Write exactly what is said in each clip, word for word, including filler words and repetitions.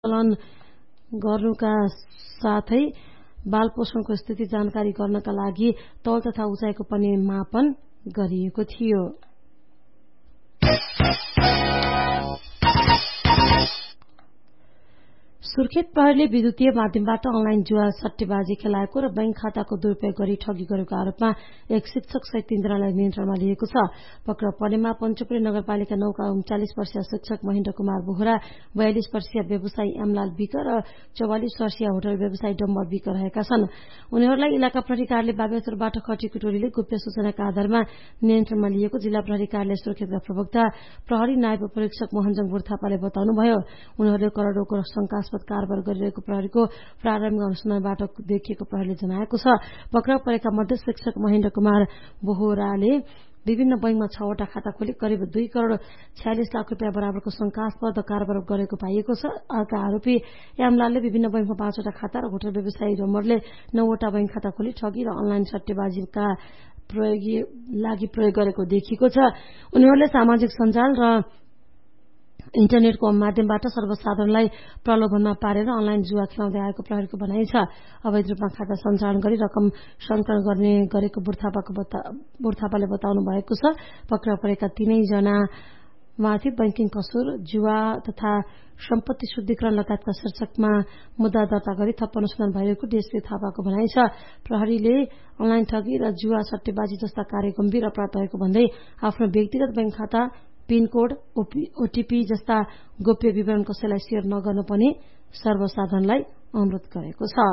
पालन गर्नुका साथै बाल पोषणको स्थिति जानकारी गर्नका लागि तौल तथा उचाइको पनि मापन गरिएको थियो। सुर्खेत प्रहरीले विद्युतीय माध्यमबाट अनलाइन जुवा सट्टेबाजी खेलाएको र बैंक खाताको दुरूपयोग गरी ठगी गरेको आरोपमा एक शिक्षक सहित तीनजनालाई नियन्त्रणमा लिएको छ। पक्राउ परेमा पञ्चपुरी नगरपालिका नौका उन्चालिस वर्षीय शिक्षक महेन्द्र कुमार बोहरा, बयालिस वर्षीय व्यवसायी एमलाल विक र चौवालिस वर्षीय होटल व्यवसायी डम्बर विक रहेका छन्। उनीहरूलाई इलाका प्रहरी कार्यालय बागेश्वरबाट खटेको टोलीले गुप्त सूचनाका आधारमा नियन्त्रणमा लिएको जिल्ला प्रहरी कार्यालय सुर्खेतका प्रवक्ता प्रहरी नायब परीक्षक मोहनजङ बुढाथापाले बताउनुभयो। उनीहरूले करोडौंको शंकास्पद कारबार गरिरहेको प्रहरीको प्रारम्भिक अनुसन्धानबाट देखिएको प्रहरीले जनाएको छ। पक्राउ परेका मध्ये शिक्षक महेन्द्र कुमार बोहराले विभिन्न बैंकमा छवटा खाता खोली करिब दुई करोड़ छयालिस लाख रुपियाँ बराबरको शंकास्पद कारोबार गरेको पाइएको छ। अर्का आरोपी एमलालले विभिन्न बैंकमा पाँचवटा खाता र होटल व्यवसायी डम्बरले नौवटा बैंक खाता खोली ठगी र अनलाइन सट्टेबाजीका प्रयोगकी लागि प्रयोग गरेको देखिएको छ। उनीहरूले सामाजिक सञ्जाल र इन्टरनेटको माध्यमबाट सर्वसाधारणलाई प्रलोभनमा पारेर अनलाइन जुवा खेलाउँदै आएको प्रहरीको भनाइ छ। अवैध रूपमा खाता सञ्चालन गरी रकम संकलन गर्ने गरेको बुढाथापाको बुढाथापाले बताउनु भएको छ। पक्राउ परेका तीनैजना माथि बैंकिङ कसुर, जुवा तथा सम्पत्ति शुद्धिकरण लगायतका शीर्षकमा मुद्दा दर्ता गरी थप अनुसन्धान भइरहेको डीएसपी थापाको भनाइ छ। प्रहरीले अनलाइन ठगी र जुवा सट्टेबाजी जस्ता कार्य गम्भीर अपराध भएको भन्दै आफ्नो व्यक्तिगत बैंक खाता, पिनकोड, ओटीपी जस्ता गोप्य विवरण कसैलाई शेयर नगर्नु पनि सर्वसाधारणलाई अनुरोध गरेको छ।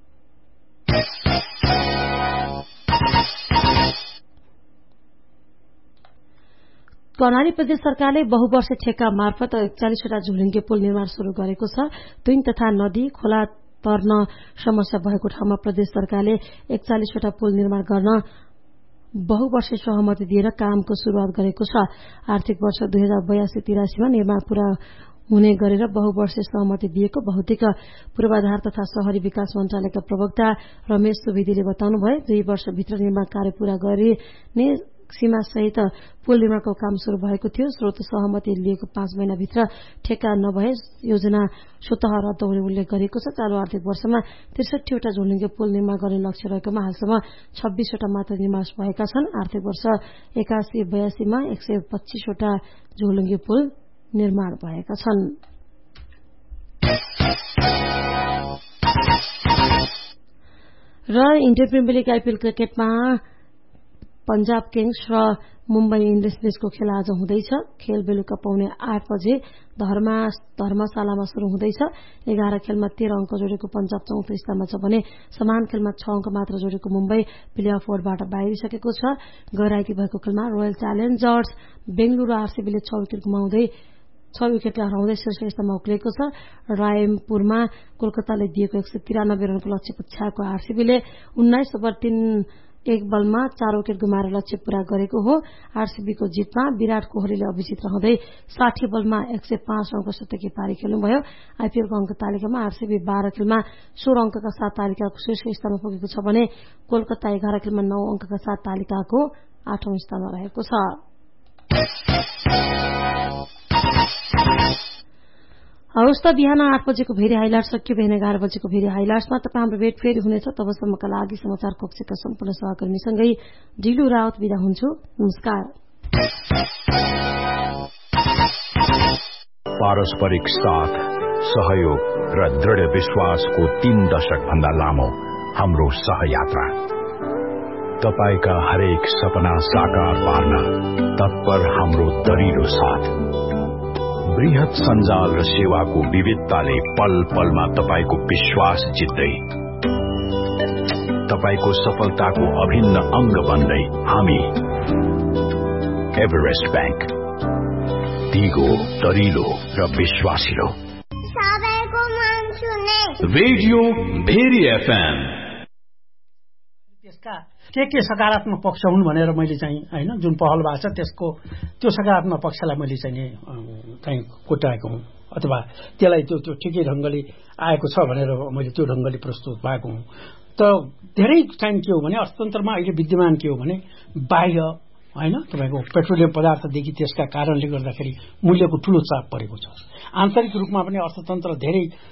कर्णाली प्रदेश सरकारले बहुवर्षे ठेक्का मार्फत एकचालिसवटा झुलिङ्गे पुल निर्माण शुरू गरेको छ। तुइङ तथा नदी खोला तर्न समस्या भएको ठाउँमा प्रदेश सरकारले एकचालिसवटा पुल निर्माण गर्न बहुवर्षे सहमति दिएर कामको शुरूआत गरेको छ। आर्थिक वर्ष दुई हजार बयासी तिरासीमा निर्माण पूरा हुने गरेर बहुवर्षे सहमति दिएको भौतिक पूर्वाधार तथा शहरी विकास मन्त्रालयका प्रवक्ता रमेश सुवेदीले बताउनुभयो। दुई वर्षभित्र निर्माण कार्य पूरा गरिने सीमा सहित पुल निर्माणको काम शुरू भएको थियो। स्रोत सहमति लिएको पाँच महिनाभित्र ठेक्का नभए योजना स्वतः रद्द हुने उल्लेख गरिएको छ। चालू आर्थिक वर्षमा त्रिसठीवटा झोलुङ्गे पुल निर्माण गर्ने लक्ष्य रहेकोमा हालसम्म छब्बीसवटा मात्र निर्माण भएका छन्। आर्थिक वर्ष एकासी बयासीमा एक सय पच्चीसवटा झोलुङ्गे पुल निर्माण भएका छन्। र इन्डियन प्रिमियर लिग आइपीएल क्रिकेटमा पंजाब किङ्स र मुम्बई इन्डियन्स बीचको खेल आज हुँदैछ। खेल बेलुका पाउने आठ बजे धर्मा धर्मशालामा शुरू हुँदैछ। एघार खेलमा तेह्र अंक जोडेको पंजाब चौथो स्थानमा छ भने समान खेलमा छ अंक मात्र जोडेको मुम्बई प्ले अफ बोर्डबाट बाहिरिसकेको छ। गैराइती भएको खेलमा रोयल च्यालेन्जर्स बेंगलुरू आरसीबीले छ विकेट गुमाउँदै छ विकेटलाई हराउँदै शीर्ष स्थानमा उक्लिएको छ। रायमपुरमा कोलकाताले दिएको एक सय तिरानब्बे रनको लक्ष्य पछ्याएको आरसीबीले उन्नाइस ओभर तीन एक बलमा चार विकेट गुमाएर लक्ष्य पूरा गरेको हो। आरसीबीको जितमा विराट कोहलीले अभिजित रहँदै साठी बलमा एक सय पाँच रनको शतकी पारी खेल्नुभयो। आइपीएलको अंक तालिकामा आरसीबी बाह्र खेलमा सोह्र अंकका साथ तालिकाको शीर्ष स्थानमा पुगेको छ भने कोलकाता एघार खेलमा नौ अंकका साथ तालिकाको आठौं स्थानमा रहेको छ। हवस् त बिहान आठ बजेको भेरी हाइलाइट सकियो। बिहान एघार बजेको भेरी हाइलाइट्समा तपाईँ हाम्रो भेट फेरि हुनेछ। तबसम्मका लागि समाचार कक्षका सम्पूर्ण सहकर्मीसँगै ढिलु रावत बिदा हुन्छु। नमस्कार। पारस्परिक साथ, सहयोग र दृढ़ विश्वासको तीन दशक भन्दा लामो हाम्रो सहयात्रा, तपाईका हरेक सपना साकार पार्न तत्पर हाम्रो दरिलो साथ, बृहत सञ्जाल र सेवाको विविधताले पल पलमा तपाईको विश्वास जित्दै, तपाईको सफलताको अभिन्न अंग बन्दै हामी एभरेस्ट बैंक, दिगो, दरिलो र विश्वासिलो। सबैको मन सुने रेडियो भेरी एफएम। त्यसका के के सकारात्मक पक्ष हुन् भनेर मैले चाहिँ हैन जुन पहल भएको छ त्यसको त्यो सकारात्मक पक्षलाई मैले चाहिँ नि चाहिँ कोट्याएको हुँ अथवा त्यसलाई त्यो त्यो ठिकै ढंगले आएको छ भनेर मैले त्यो ढंगले प्रस्तुत भएको हुँ। त धेरै चाहिँ के हो भने अर्थतन्त्रमा अहिले विद्यमान के हो भने बाह्य होइन तपाईँको पेट्रोलियम पदार्थदेखि त्यसका कारणले गर्दाखेरि मूल्यको ठूलो चाप परेको छ। आन्तरिक रूपमा पनि अर्थतन्त्र धेरै